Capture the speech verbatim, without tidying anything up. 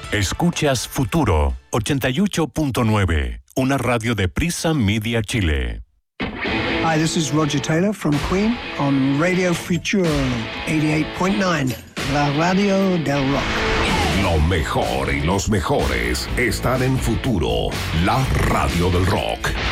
Escuchas Futuro ochenta y ocho punto nueve, una radio de Prisa Media Chile. Hi, this is Roger Taylor from Queen on Radio Futuro ochenta y ocho punto nueve, la radio del rock. Lo mejor y los mejores están en Futuro, la radio del rock.